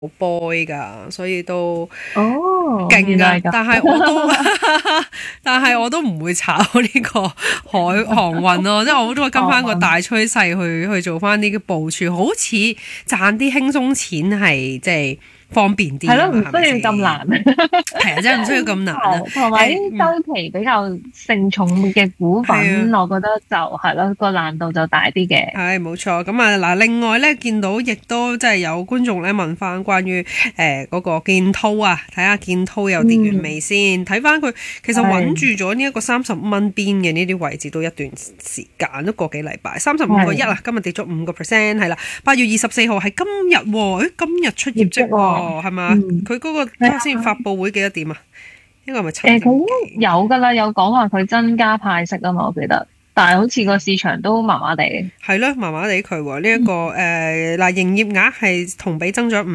boy 噶，所以都勁㗎。但係我都唔會炒呢個海航運咯，即係我都會跟翻個大趨勢去做翻呢個部署，好似賺啲輕鬆錢係即係方便啲， 係咯，唔需要咁難。 係啊，真係唔需要咁難啊。 同埋啲周期比較盛重嘅股份，我覺得就係咯，個難度就大啲嘅。 係冇錯。咁啊嗱，另外咧見到亦都即係有觀眾咧問翻關於嗰個建滔啊，睇下建滔有跌完未先？睇翻佢其實穩住咗呢一個30蚊邊嘅呢啲位置都一段時間，都個幾禮拜35.1啦，今日跌咗5%，係啦。8月24號係今日喎，今日出業績喎。係嘛？佢嗰個睇下先，發佈會幾多點啊？應該係咪7點幾？ 佢有噶啦，有講話佢增加派息啊嘛，我記得。但係好似個市場都麻麻地。係咯，麻麻地佢喎呢一個嗱，營業額係同比增長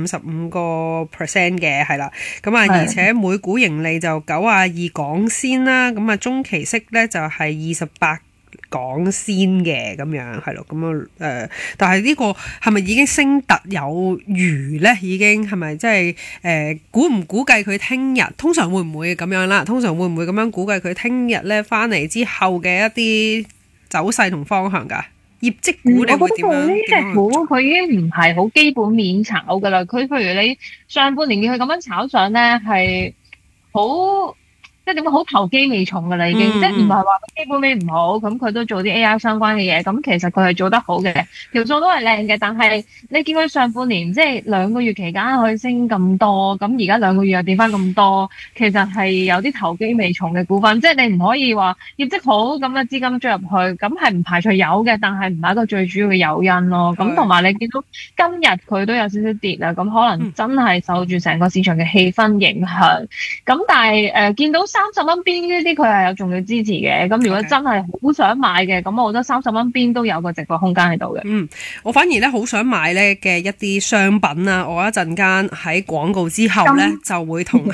55%嘅，係啦。咁啊，而且每股盈利就92港仙啦。咁啊，中期息咧就係28港仙嘅咁樣，係咯，咁樣但係呢個係咪已經升突有餘咧？已經係咪即係估唔估計佢聽日通常會唔會咁樣啦？通常會唔會咁樣估計佢聽日咧翻嚟之後嘅一啲走勢同方向㗎？業績股你會點樣？ 呢隻股佢已經唔係好基本面炒㗎啦。佢譬如你上半年見佢咁樣炒上咧，係好。即係點講好投機未重㗎啦，已經即係唔係話基本面唔好，咁佢都做啲 AI 相關嘅嘢，咁其實佢係做得好嘅，條數都係靚嘅。但係你見佢上半年即係2個月期間可以升咁多，咁而家2個月又跌翻咁多，其實係有啲投機未重嘅股份。即係你唔可以話業績好咁嘅資金追入去，咁係唔排除有嘅，但係唔係一個最主要嘅誘因咯。咁同埋你見到今日佢都有少少跌啦，咁可能真係受住成個市場嘅氣氛影響。咁但係見到30蚊邊呢啲佢係有重要支持嘅，咁如果真係好想買嘅，咁我覺得30蚊邊都有個值博空間喺度嘅。 我反而咧好想買咧嘅一啲商品啊，我一陣間喺廣告之後咧就會同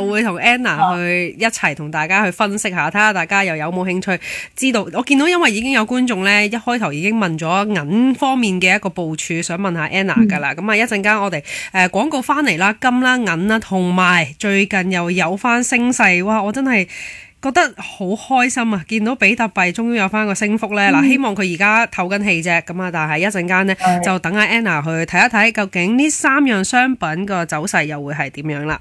Anna 去一齊同大家去分析下，睇下大家又有冇興趣知道。我見到因為已經有觀眾咧一開頭已經問咗銀方面嘅一個部署，想問下 Anna 噶啦。咁啊一陣間我哋廣告翻嚟啦，金啦銀啦，同埋最近又有翻升勢，哇！我真係覺得好開心啊！見到比特幣終於有翻個升幅咧，嗱，希望佢而家唞緊氣啫，咁啊，但係一陣間咧就等阿 Anna 去睇一睇，究竟呢3樣商品個走勢又會係點樣啦。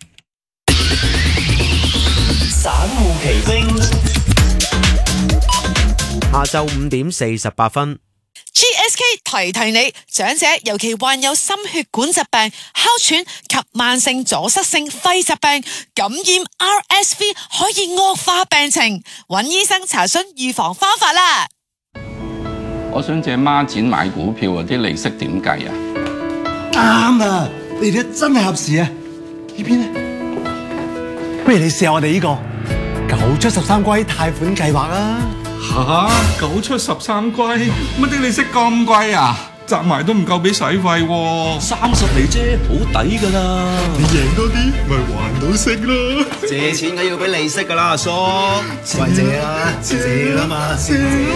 散戶奇兵， 下晝5點48分。 GSK 提你，長者尤其患有心血管疾病、哮喘及慢性阻塞性肺疾病，感染 RSV 可以惡化病情，揾醫生查詢預防方法啦。 我想借孖展買股票啊，啲利息點計啊？ 啱啊，你哋真係合時啊！呢邊呢？不如你試下我哋呢個9出13歸貸款計劃啊！ 吓，9出13歸，乜啲利息咁貴啊？集埋都唔夠俾使費喎 ，30厘啫，好抵噶啦！ 你贏多啲，咪還到息咯。 借錢梗要俾利息噶啦，叔，喂借啦，借啦嘛，借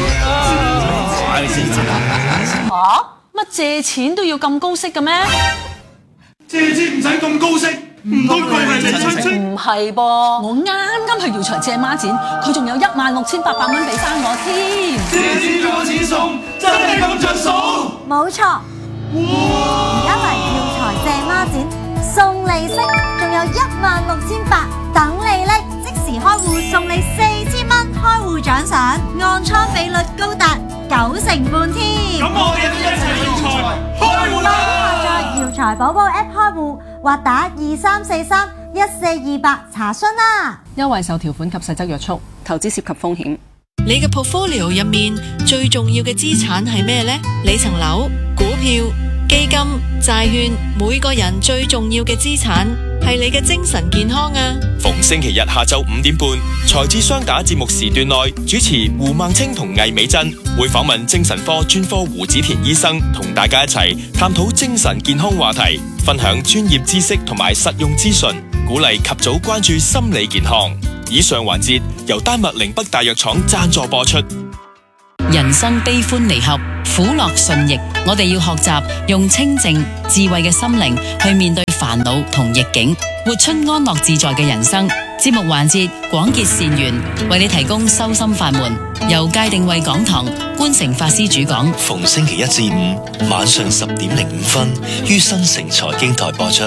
吓？乜借錢都要咁高息嘅咩？ 借錢唔使咁高息。唔通佢係你親戚？ 唔係噃，我啱去耀才借孖展，佢仲有16,800蚊俾翻我添。 借錢仲有錢送，真係咁着數？ 冇錯，而家嚟耀才借孖展，送利息，仲有16,800等你拎，即時開戶送你4,000蚊開戶獎賞，按倉比率高達90%添。 咁我哋都一齊耀才開戶啦！ 在耀才寶寶 App 開戶或打23431428查詢啦。 優惠受條款及細則約束，投資涉及風險。 你嘅 portfolio 入面最重要嘅資產係咩呢？你層樓、股票、基金、債券，每個人最重要嘅資產係你嘅精神健康啊！ 逢星期日下晝5點半，財智雙打節目時段內，主持胡孟青同魏美珍會訪問精神科專科胡子田醫生，同大家一齊探討精神健康話題，分享專業知識同埋實用資訊，鼓勵及早關注心理健康。以上環節由丹麥寧北大藥廠贊助播出。 人生悲歡離合，苦樂順逆，我哋要學習用清靜智慧嘅心靈去面對煩惱同逆境，活出安樂自在嘅人生。節目環節廣結善緣，為你提供修心法門，由界定慧講堂觀誠法師主講， 逢星期一至五晚上10:05於新城財經台播出。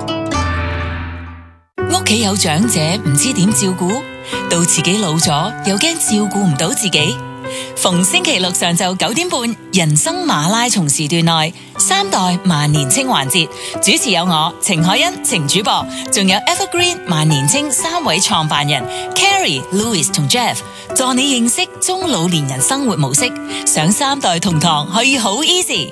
屋企有長者唔知點照顧，到自己老咗又驚照顧唔到自己。逢星期六上晝9:30，人生馬拉松時段內3代萬年青環節，主持有我程海欣、程主播，仲有 Evergreen 萬年青3位創辦人 Carrie、Louis 同 Jeff， 助你認識中老年人生活模式，上3代同堂可以好 easy。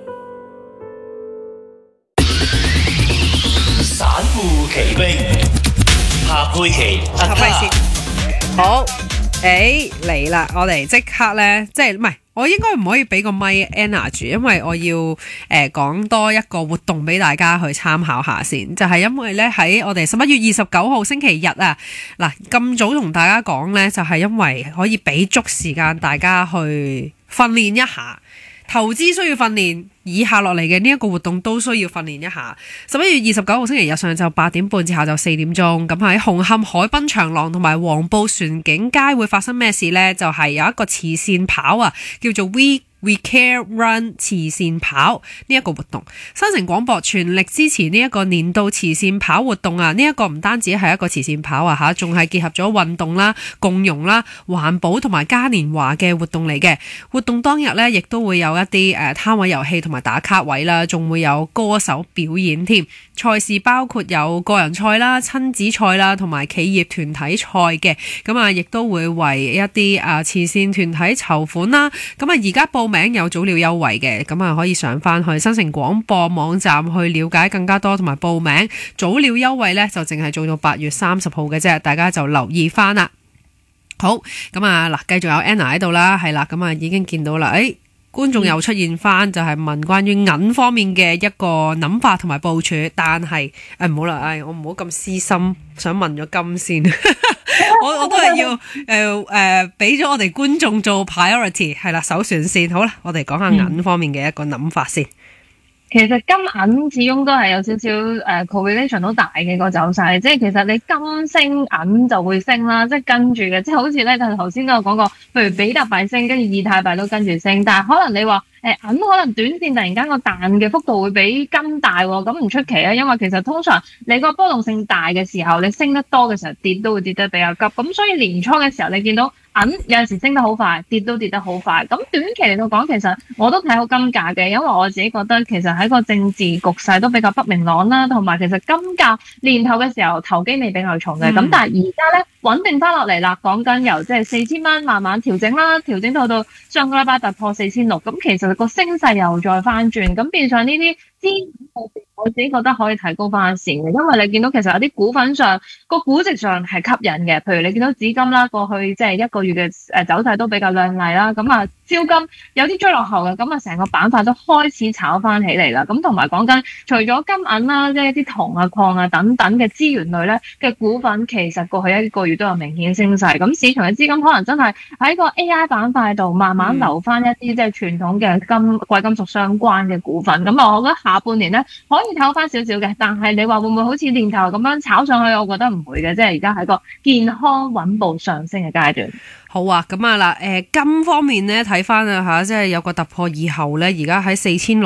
散戶奇兵，夏佩琪阿卡， 好。嚟啦！我哋即刻咧，即係唔係？我應該唔可以俾個咪 Anna 住，因為我要講多一個活動俾大家去參考下先。就係因為咧喺我哋11月29號星期日啊，嗱咁早同大家講咧，就係因為可以俾足時間大家去訓練一下。投資需要訓練，以下落嚟嘅呢一個活動都需要訓練一下。11月29號星期日上晝8點半至下晝4點鐘，咁喺紅磡海濱長廊同埋黃埔船景街會發生咩事呢？就係有一個慈善跑啊，叫做 We Care Run 慈善跑呢一個活動，新城廣播全力支持呢一個年度慈善跑活動啊！呢一個唔單止係一個慈善跑啊吓，仲係結合咗運動啦、共融啦、環保同埋嘉年華嘅活動嚟嘅。活動當日呢，亦都會有一啲攤位遊戲同埋打卡位啦，仲會有歌手表演添。賽事包括有個人賽啦、親子賽啦，同埋企業團體賽嘅。咁啊，亦都會為一啲慈善團體籌款啦。咁啊，而家報名有早鳥優惠嘅，咁啊可以上翻去新城廣播網站去了解更加多同埋報名。早鳥優惠呢，就淨係做到8月30號嘅啫，大家就留意翻啦。好，咁啊嗱，繼續有 Anna 喺度啦，係啦，咁啊已經見到啦，觀眾又出現翻，就係問關於銀方面嘅一個諗法同埋部署，但係唔好啦，我唔好咁私心，想問咗金先，我都係要俾咗我哋觀眾做 priority， 係啦，首選先。好啦，我哋講下銀方面嘅一個諗法先。 其實金銀始終都係有少少correlation 都大嘅個走勢，即係其實你金升銀就會升啦，即係跟住嘅，即係好似咧就頭先都有講過，譬如比特幣升，跟住以太幣都跟住升，但係可能你話銀可能短線突然間個彈嘅幅度會比金大喎，咁唔出奇啊，因為其實通常你個波動性大嘅時候，你升得多嘅時候跌都會跌得比較急，咁所以年初嘅時候你見到銀有陣時升得好快，跌都跌得好快，咁短期嚟到講，其實我都睇好金價嘅，因為我自己覺得其實喺個政治局勢都比較不明朗啦，同埋其實金價年頭嘅時候投機味比較重嘅，咁但係而家咧穩定翻落嚟啦，講緊由即係4000蚊慢慢調整啦，調整到上個禮拜突破4600，咁其實個升勢又再翻轉，咁變相呢啲資我自己覺得可以提高翻線嘅，因為你見到其實有啲股份上個估值上係吸引嘅，譬如你見到紫金啦，過去即係1個月嘅走勢都比較亮麗啦，咁啊招金有啲追落後嘅，咁啊成個板塊都開始炒翻起嚟啦，咁同埋講緊除咗金銀啦，即係一啲銅啊、礦啊等等嘅資源類咧嘅股份，其實過去1個月都有明顯升勢，咁市場嘅資金可能真係喺個 AI 板塊度慢慢留翻一啲即係傳統嘅貴金屬相關嘅股份，咁啊我覺得下半年咧可以睇翻少少嘅，但係你話會唔會好似年頭咁樣炒上去？我覺得唔會嘅，即係而家喺個健康穩步上升嘅階段。 好啊，咁啊嗱，金方面咧睇翻啊吓，即係有個突破以後咧，而家喺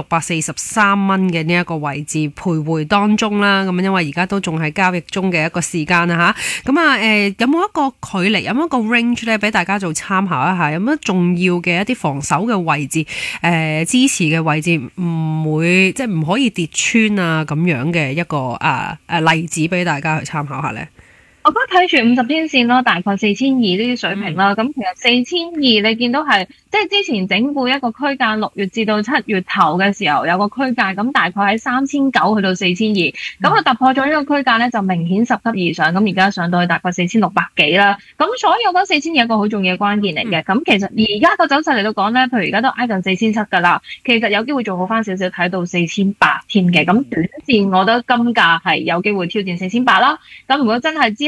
4643蚊嘅呢一個位置徘徊當中啦。咁因為而家都仲係交易中嘅一個時間啊吓，咁啊有冇一個距離，有冇一個 range 咧俾大家做參考一下？有冇重要嘅一啲防守嘅位置，支持嘅位置唔會即係唔可以跌穿啊咁樣嘅一個例子俾大家去參考下咧？ 我覺得睇住50天線咯，大概4200呢啲水平啦。咁其實4200你見到係即係之前整固一個區間，6月至到7月頭嘅時候有個區間，咁大概喺3900去到4200，咁啊突破咗呢個區間咧就明顯10級以上，咁而家上到去大概4600幾啦。咁所以我覺得4200係一個好重要嘅關鍵嚟嘅。咁其實而家個走勢嚟到講咧，譬如而家都挨近4700噶啦，其實有機會做好翻少少，睇到4800添嘅。咁短線我覺得金價係有機會挑戰4800啦。咁如果真係之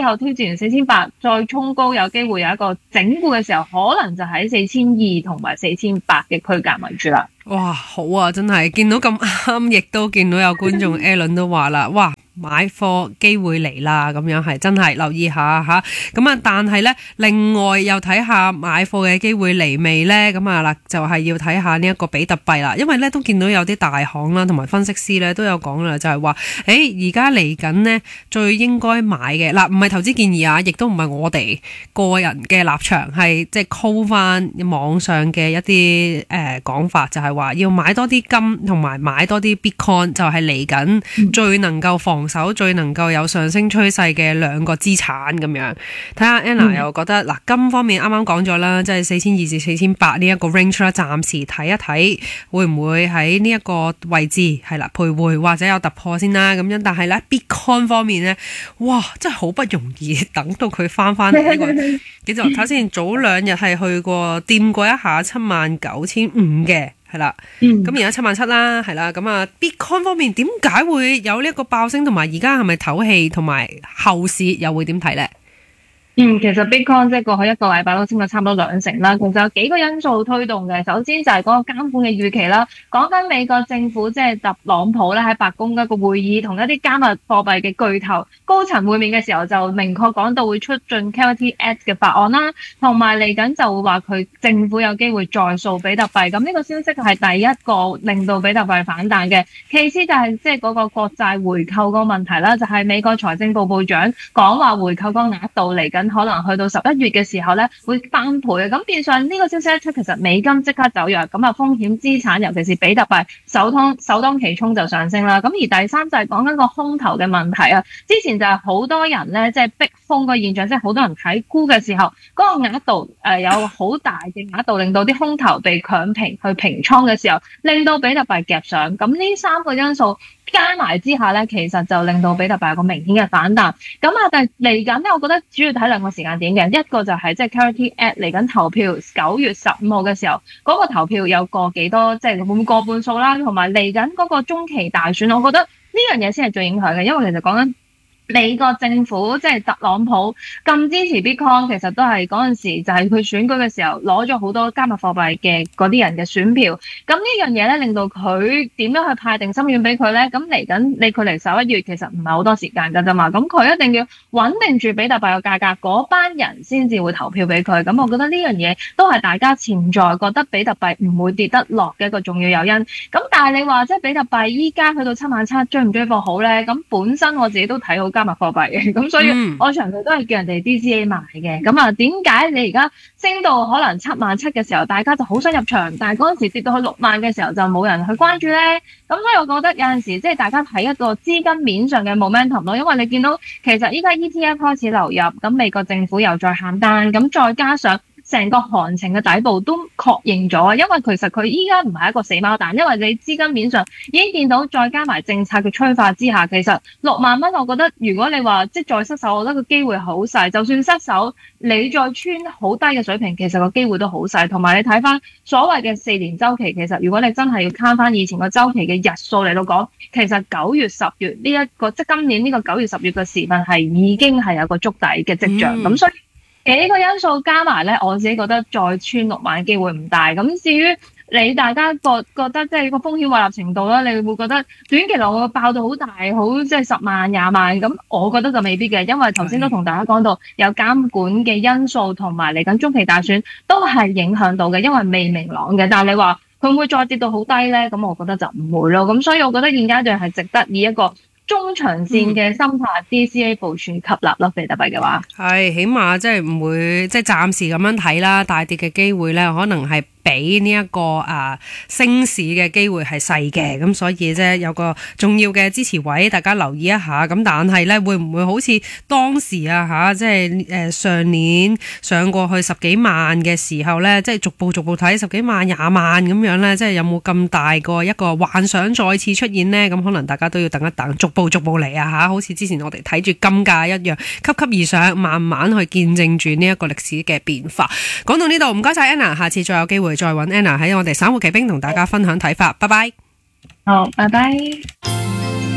後挑戰完4800，再衝高有機會有一個整固嘅時候，可能就喺4200同埋4800嘅區間為主啦。 哇，好啊，真係見到咁啱，亦都見到有觀眾 Alan 都話啦，哇！買貨機會嚟啦，咁樣係真係留意下吓。咁啊，但係呢，另外又睇下買貨嘅機會嚟未呢？咁啊嗱，就係要睇下呢一個比特幣啦。因為呢都見到有啲大行啦，同埋分析師呢都有講啦，就係話，而家嚟緊呢，最應該買嘅嗱，唔係投資建議啊，亦都唔係我哋個人嘅立場，係即係 call 翻網上嘅一啲講法，就係話要買多啲金，同埋買多啲 Bitcoin，就係嚟緊最能夠防守最能夠有上升趨勢嘅兩個資產咁樣。睇下 Anna 又覺得嗱，金方面啱啱講咗啦，即係4200至4800呢一個 range 啦，暫時睇一睇會唔會喺呢一個位置係啦徘徊或者有突破先啦咁樣。但係咧 Bitcoin 方面咧，哇，真係好不容易等到佢翻嚟呢個幾多睇先，早兩日係去過掂過一下79500嘅。係啦，咁而家77000啦，係啦，咁啊 Bitcoin 方面點解會有呢一個爆升，同埋而家係咪唞氣，同埋後市又會點睇咧？ 其實 Bitcoin 即係過去一個禮拜都升咗差唔多2成啦。其實有幾個因素推動嘅。首先就係嗰個監管嘅預期啦。講緊美國政府即係特朗普咧喺白宮一個會議，同一啲加密貨幣嘅巨頭高層會面嘅時候，就明確講到會出進 Clarity Act 嘅法案啦，同埋嚟緊就會話佢政府有機會再掃比特幣。咁呢個消息係第一個令到比特幣反彈嘅。其次就係即係嗰個國債回購個問題啦，就係美國財政部部長講話回購個額度嚟緊。可能去到11月嘅時候咧，會翻倍嘅。咁變相呢個消息一出，其實美金即刻走弱，咁啊風險資產，尤其是比特幣首當其衝就上升啦。咁而第三就係講緊個空頭嘅問題啊。之前就係好多人咧，即係逼空個現象，即係好多人睇沽嘅時候，嗰個額度有好大嘅額度，令到啲空頭被強平去平倉嘅時候，令到比特幣夾上。咁呢三個因素加埋之下咧，其實就令到比特幣有個明顯嘅反彈。咁啊，但係嚟緊咧，我覺得主要睇兩個時間點嘅，一個就係即係 Clarity Act 嚟緊投票9月15號嘅時候，嗰個投票有過幾多，即係會唔會過半數啦，同埋嚟緊嗰個中期大選，我覺得呢樣嘢先係最影響嘅，因為其實講緊美國政府即係特朗普咁支持 Bitcoin， 其實都係嗰陣時就係佢選舉嘅時候攞咗好多加密貨幣嘅嗰啲人嘅選票。咁呢樣嘢咧，令到佢點樣去派定心丸俾佢咧？咁嚟緊你距離11月其實唔係好多時間㗎啫嘛。咁佢一定要穩定住比特幣嘅價格，嗰班人先至會投票俾佢。咁我覺得呢樣嘢都係大家潛在覺得比特幣唔會跌得落嘅一個重要誘因。咁但係你話即係比特幣依家去到77000追唔追貨好咧？咁本身我自己都睇好加密貨幣嘅，咁所以我長期都係叫人哋 DCA 買嘅。咁啊，點解你而家升到可能77000嘅時候，大家就好想入場，但係嗰陣時跌到去60000嘅時候就冇人去關注咧？咁所以我覺得有陣時即係大家睇一個資金面上嘅 momentum 咯，因為你見到其實依家 ETF 開始流入，咁美國政府又再限單，咁再加上成個行情嘅底部都確認咗，因為其實佢依家唔係一個死貓蛋，因為你資金面上已經見到，再加埋政策嘅催化之下，其實6萬蚊，我覺得如果你話即係再失手，我覺得個機會好細。就算失手，你再穿好低嘅水平，其實個機會都好細。同埋你睇翻所謂嘅4年週期，其實如果你真係要攤翻以前個週期嘅日數嚟到講，其實9月、10月呢一個即係今年呢個9月、10月嘅時份係已經係有個築底嘅跡象。咁所以幾個因素加埋咧，我自己覺得再穿6萬嘅機會唔大。咁至於你大家覺得即係個風險胃納程度啦，你會覺得短期內會爆到好大，好即係10萬、20萬咁，我覺得就未必嘅，因為頭先都同大家講到有監管嘅因素，同埋嚟緊中期大選都係影響到嘅，因為未明朗嘅。但係你話佢會唔會再跌到好低咧？咁我覺得就唔會咯。咁所以我覺得現階段係值得以一個中長線嘅心態 DCA 部署吸納咯，比特幣嘅話係起碼即係唔會即係暫時咁樣睇啦，大跌嘅機會咧可能係比呢一個升市嘅機會係細嘅，咁所以啫有個重要嘅支持位，大家留意一下。咁但係咧會唔會好似當時即係上年上過去10幾萬嘅時候咧，即係逐步睇10幾萬、20萬咁樣咧，即係有冇咁大個一個幻想再次出現呢？咁可能大家都要等一等，逐步嚟啊，好似之前我哋睇住金價一樣，級級而上，慢慢去見證住呢一個歷史嘅變化。講到呢度，唔該晒 Anna， 下次再有機會再揾 Anna 喺我哋散戶奇兵同大家分享睇法。拜拜。 好，拜拜。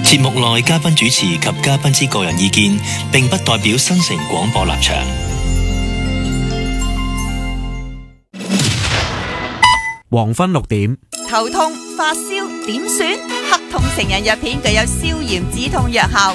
節目內嘉賓主持及嘉賓之個人意見，並不代表新城廣播立場。 黃昏6點， 頭痛、發燒點算？黑痛成人藥片具有消炎止痛藥效，